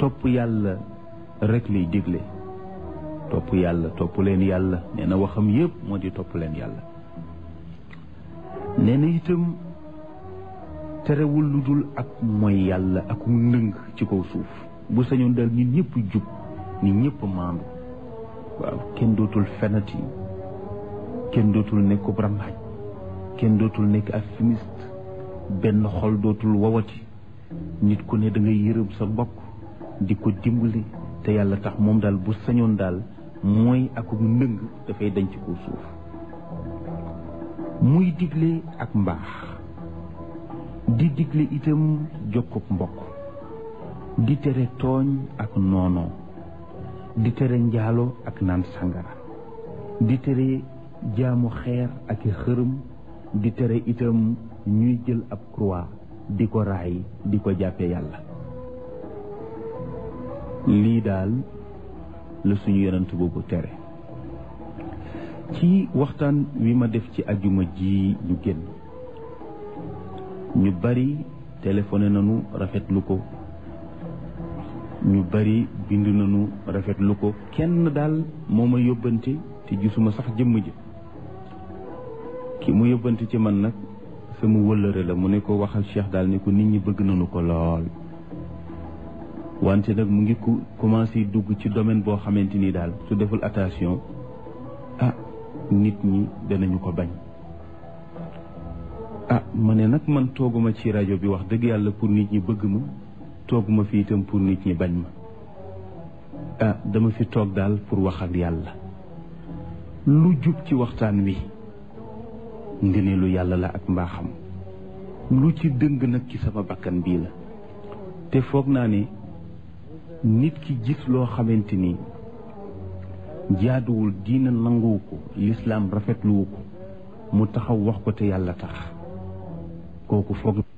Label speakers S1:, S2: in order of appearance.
S1: topp yàlla rek lay digle topp yàlla topp leen yàlla nee na waxam yépp moo di topp leen yàlla nee na itam terewul lu dul ak mooy yàlla ak ndëng ci kaw suuf bu sañoon dal nit ñëpp jub nit ñëpp maandu waaw kenn dootul fenati kenn dootul nekk rambaaj kenn dootul nekk ak fumiste benn xol dootul wawati nit ku ne da ngay yërëm sa mbokk di ko dimbali te yàlla tax moom daal bu sañoon daal mooy ak ndëng dafay dañ ci kaw suuf muy digle ak mbaax di digle itam jokkub mbokk di tere tooñ ak noonoo di tere njaalo ak naan sangara di tere jaamu xeer ak i xërëm di tere itam ñuy jël ab croix di ko raay di ko jàppe yàlla lii daal la suñu yonent boobu tere ci waxtaan wi ma def ci ajuma ji ñu génn ñu bari téléphoné nañu rafetlu ko ñu bari bind nañu rafetlu ko kenn daal moo ma yóbbante te gisuma sax jëmm ji ki mu yóbbante ci man nag sama wëllëre la mu ne ko waxal Cheikh daal ne ko nit ñi bëgg nañu ko lool wante nag mu ngi commencé dugg ci domaine boo xamante ni daal su deful attention nit ñi danañu ko bañ ma ne nag man tooguma ci rajo bi wax dëgg yàlla pour nit ñi bëgg ma tooguma fi itam pour nit ñi bañ ma dama fi toog daal pour wax ak yàlla lu jub ci waxtaan wi ngëneelu yàlla la ak mbaaxam lu ci dëng nag ci sama bakkan bii la te foog naa ne nit ki gis loo xamante ni jaaduwul diina nanguwu ko lislaam rafetluwu ko mu taxaw wax ko te yàlla tax kooku foog